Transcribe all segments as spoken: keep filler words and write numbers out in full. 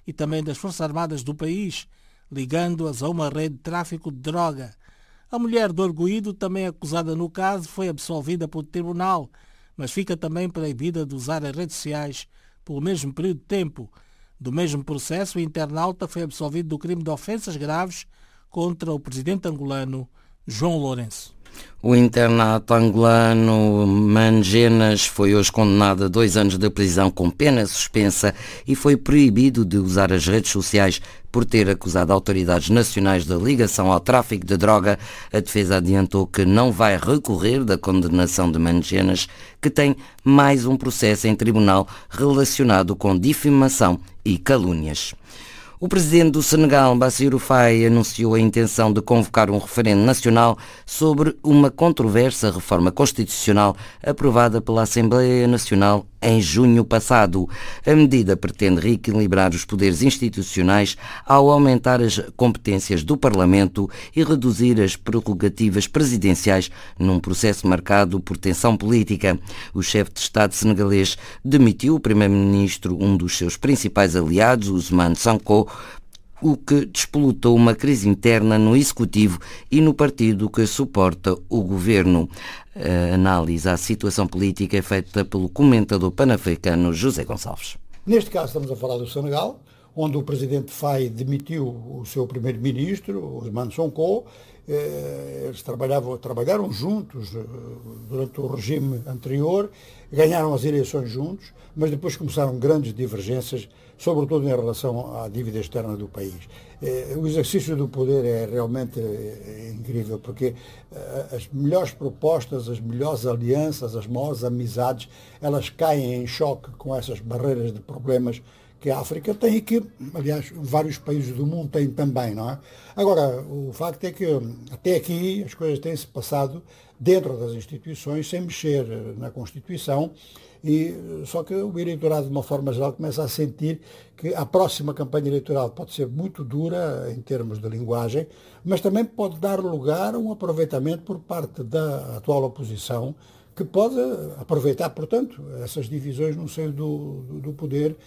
e também das Forças Armadas do país, ligando-as a uma rede de tráfico de droga. A mulher do arguido, também acusada no caso, foi absolvida pelo tribunal, mas fica também proibida de usar as redes sociais pelo mesmo período de tempo. Do mesmo processo, o internauta foi absolvido do crime de ofensas graves contra o presidente angolano João Lourenço. O internauta angolano Mangenas foi hoje condenado a dois anos de prisão com pena suspensa e foi proibido de usar as redes sociais por ter acusado autoridades nacionais da ligação ao tráfico de droga. A defesa adiantou que não vai recorrer da condenação de Mangenas, que tem mais um processo em tribunal relacionado com difamação e calúnias. O presidente do Senegal, Bassirou Faye, anunciou a intenção de convocar um referendo nacional sobre uma controversa reforma constitucional aprovada pela Assembleia Nacional em junho passado. A medida pretende reequilibrar os poderes institucionais ao aumentar as competências do Parlamento e reduzir as prerrogativas presidenciais num processo marcado por tensão política. O chefe de Estado senegalês demitiu o primeiro-ministro, um dos seus principais aliados, Ousmane Sonko, o que despolutou uma crise interna no Executivo e no partido que suporta o governo. A análise à situação política é feita pelo comentador pan-africano José Gonçalves. Neste caso estamos a falar do Senegal, onde o presidente Faye demitiu o seu primeiro-ministro, Ousmane Sonko. Eles trabalhavam, trabalharam juntos durante o regime anterior, ganharam as eleições juntos, mas depois começaram grandes divergências, sobretudo em relação à dívida externa do país. O exercício do poder é realmente incrível, porque as melhores propostas, as melhores alianças, as maiores amizades, elas caem em choque com essas barreiras de problemas que a África tem e que, aliás, vários países do mundo têm também, não é? Agora, o facto é que até aqui as coisas têm-se passado dentro das instituições, sem mexer na Constituição, e só que o eleitorado, de uma forma geral, começa a sentir que a próxima campanha eleitoral pode ser muito dura em termos de linguagem, mas também pode dar lugar a um aproveitamento por parte da atual oposição, que pode aproveitar, portanto, essas divisões no seio do, do, do poder,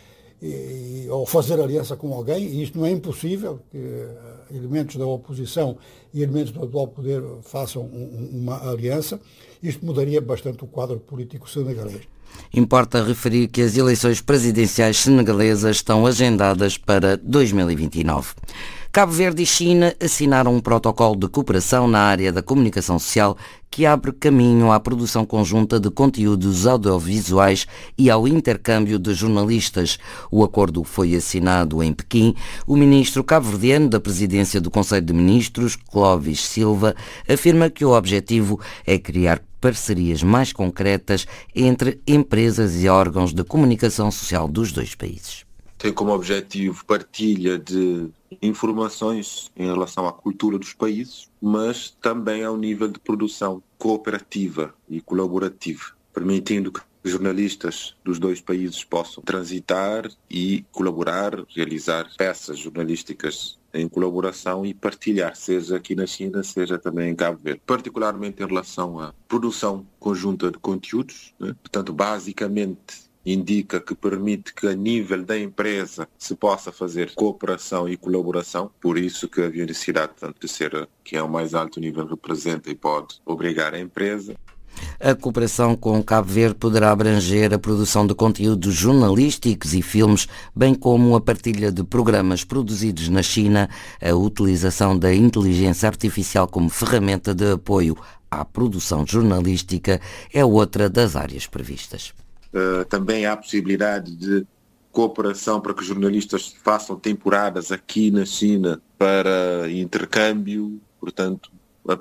E, ou fazer aliança com alguém, e isto não é impossível, que elementos da oposição e elementos do atual poder façam um, uma aliança. Isto mudaria bastante o quadro político senegalês. Importa referir que as eleições presidenciais senegalesas estão agendadas para dois mil e vinte e nove. Cabo Verde e China assinaram um protocolo de cooperação na área da comunicação social que abre caminho à produção conjunta de conteúdos audiovisuais e ao intercâmbio de jornalistas. O acordo foi assinado em Pequim. O ministro cabo-verdiano da Presidência do Conselho de Ministros, Clóvis Silva, afirma que o objetivo é criar parcerias mais concretas entre empresas e órgãos de comunicação social dos dois países. Tem como objetivo partilha de informações em relação à cultura dos países, mas também ao nível de produção cooperativa e colaborativa, permitindo que jornalistas dos dois países possam transitar e colaborar, realizar peças jornalísticas em colaboração e partilhar, seja aqui na China, seja também em Cabo Verde, particularmente em relação à produção conjunta de conteúdos, né? Portanto, basicamente indica que permite que a nível da empresa se possa fazer cooperação e colaboração, por isso que havia necessidade tanto de ser quem é o mais alto nível representa e pode obrigar a empresa. A cooperação com Cabo Verde poderá abranger a produção de conteúdos jornalísticos e filmes, bem como a partilha de programas produzidos na China. A utilização da inteligência artificial como ferramenta de apoio à produção jornalística é outra das áreas previstas. Uh, também há a possibilidade de cooperação para que os jornalistas façam temporadas aqui na China para intercâmbio, portanto,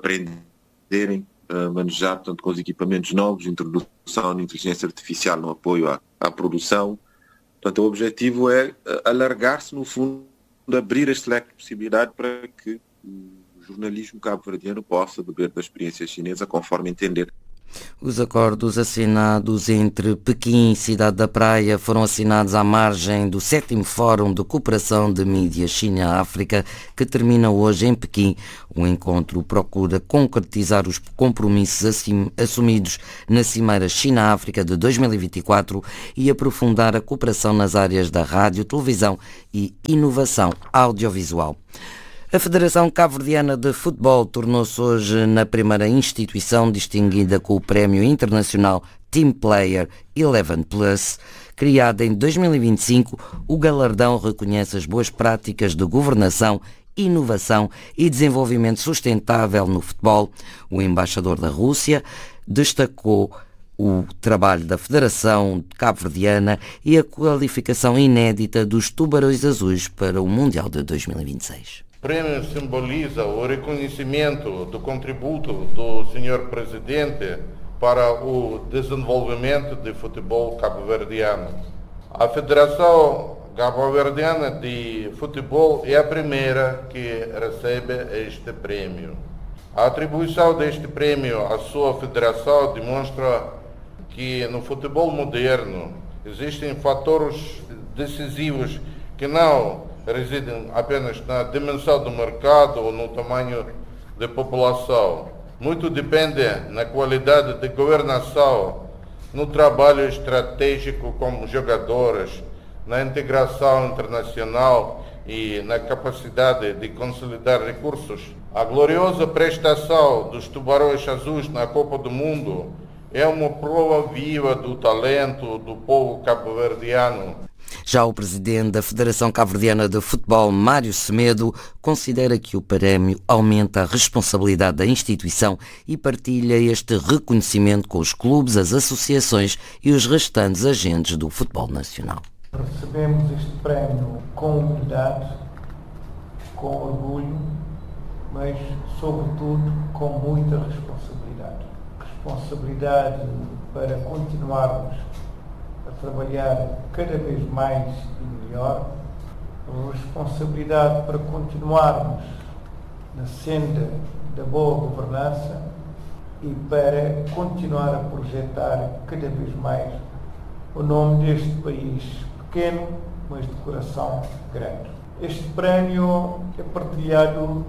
aprenderem a manejar, portanto, com os equipamentos novos, introdução de inteligência artificial no apoio à, à produção. Portanto, o objetivo é alargar-se, no fundo, abrir este leque de possibilidade para que o jornalismo cabo-verdiano possa beber da experiência chinesa conforme entender. Os acordos assinados entre Pequim e Cidade da Praia foram assinados à margem do sétimo Fórum de Cooperação de Mídia China-África, que termina hoje em Pequim. O encontro procura concretizar os compromissos assumidos na Cimeira China-África de dois mil e vinte e quatro e aprofundar a cooperação nas áreas da rádio, televisão e inovação audiovisual. A Federação Cabo-Verdiana de Futebol tornou-se hoje na primeira instituição distinguida com o Prémio Internacional Team Player eleven plus. Criada em dois mil e vinte e cinco, o galardão reconhece as boas práticas de governação, inovação e desenvolvimento sustentável no futebol. O embaixador da Rússia destacou o trabalho da Federação Cabo-Verdiana e a qualificação inédita dos Tubarões Azuis para o Mundial de dois mil e vinte e seis. O prêmio simboliza o reconhecimento do contributo do senhor Presidente para o desenvolvimento do futebol cabo-verdiano. A Federação Cabo-Verdiana de Futebol é a primeira que recebe este prêmio. A atribuição deste prêmio à sua federação demonstra que no futebol moderno existem fatores decisivos que não residem apenas na dimensão do mercado ou no tamanho da população. Muito depende na qualidade de governação, no trabalho estratégico com jogadores, na integração internacional e na capacidade de consolidar recursos. A gloriosa prestação dos Tubarões Azuis na Copa do Mundo é uma prova viva do talento do povo cabo-verdiano. Já o presidente da Federação Cabo-Verdiana de Futebol, Mário Semedo, considera que o prémio aumenta a responsabilidade da instituição e partilha este reconhecimento com os clubes, as associações e os restantes agentes do futebol nacional. Recebemos este prémio com humildade, com orgulho, mas, sobretudo, com muita responsabilidade. Responsabilidade para continuarmos a trabalhar cada vez mais e melhor, responsabilidade para continuarmos na senda da boa governança e para continuar a projetar cada vez mais o nome deste país pequeno, mas de coração grande. Este prémio é partilhado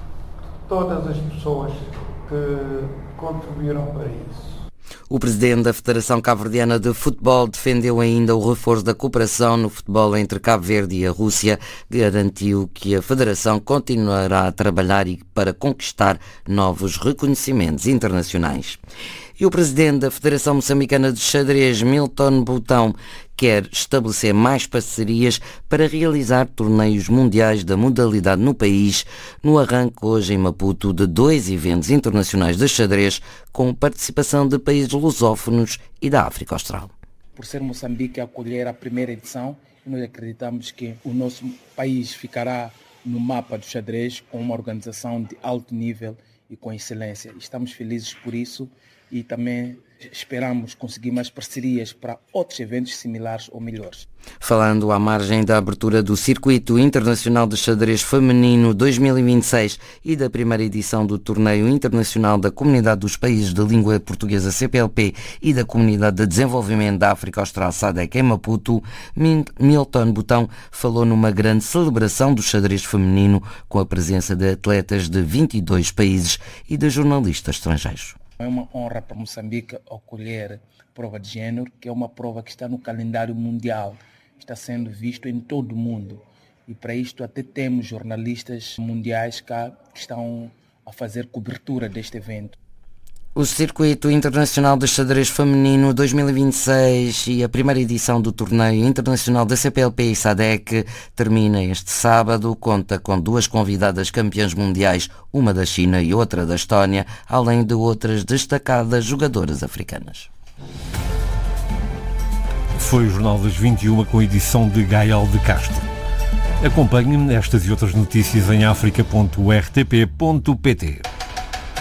por todas as pessoas que contribuíram para isso. O presidente da Federação Cabo-Verdiana de Futebol defendeu ainda o reforço da cooperação no futebol entre Cabo Verde e a Rússia, garantiu que a Federação continuará a trabalhar para conquistar novos reconhecimentos internacionais. E o presidente da Federação Moçambicana de Xadrez, Milton Boutão, quer estabelecer mais parcerias para realizar torneios mundiais da modalidade no país, no arranque hoje em Maputo de dois eventos internacionais de xadrez com participação de países lusófonos e da África Austral. Por ser Moçambique a acolher a primeira edição, nós acreditamos que o nosso país ficará no mapa do xadrez com uma organização de alto nível e com excelência. Estamos felizes por isso e também esperamos conseguir mais parcerias para outros eventos similares ou melhores. Falando à margem da abertura do Circuito Internacional de Xadrez Feminino dois mil e vinte e seis e da primeira edição do Torneio Internacional da Comunidade dos Países de Língua Portuguesa C P L P e da Comunidade de Desenvolvimento da África Austral S A D E C em Maputo, Milton Boutão falou numa grande celebração do xadrez feminino com a presença de atletas de vinte e dois países e de jornalistas estrangeiros. É uma honra para Moçambique acolher prova de género, que é uma prova que está no calendário mundial, está sendo visto em todo o mundo. E para isto até temos jornalistas mundiais cá que estão a fazer cobertura deste evento. O Circuito Internacional de Xadrez Feminino dois mil e vinte e seis e a primeira edição do Torneio Internacional da C P L P e S A D E C termina este sábado. Conta com duas convidadas campeãs mundiais, uma da China e outra da Estónia, além de outras destacadas jogadoras africanas. Foi o Jornal das vinte e uma com a edição de Gael de Castro. Acompanhe-me nestas e outras notícias em africa ponto r t p ponto p t.